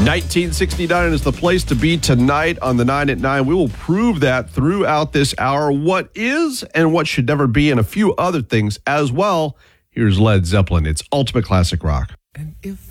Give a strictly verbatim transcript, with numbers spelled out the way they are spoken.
nineteen sixty-nine is the place to be tonight on the nine at nine. We will prove that throughout this hour, what is and what should never be, and a few other things as well. Here's Led Zeppelin. It's ultimate classic rock. And if